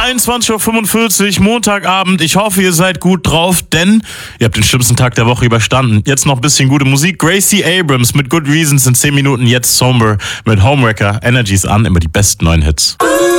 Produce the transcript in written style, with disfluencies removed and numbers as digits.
21:45 Uhr, Montagabend. Ich hoffe, ihr seid gut drauf, denn ihr habt den schlimmsten Tag der Woche überstanden. Jetzt noch ein bisschen gute Musik. Gracie Abrams mit Good Reasons in 10 Minuten. Jetzt Somber mit Homewrecker. Energies an, immer die besten neuen Hits.